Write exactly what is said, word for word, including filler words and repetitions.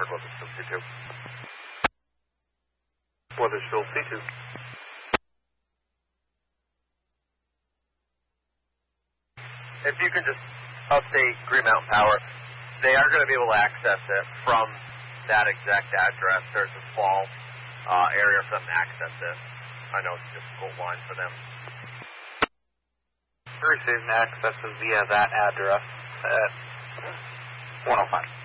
Rockford, Weathersfield C two. Weathersfield C two. If you can just update Green Mountain Power, they are going to be able to access it from that exact address. There's a small uh, area for them to access it. I know it's a difficult line for them. Receiving accesses via that address at one oh five.